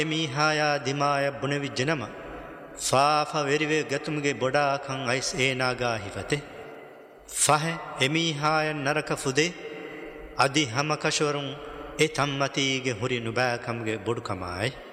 මීහායා දිමාය බුණවි ජනම ෆාෆ වෙරිවේ ගතුම්ගේ බොඩාකං ice ඒනාගා හිවතේ ෆහ එමීහාය නරක ෆුදේ අදි හම කෂවරුන් ඒ තම්මතීගේ හුරි නුබෑකම්ගේ බොඩුකමයි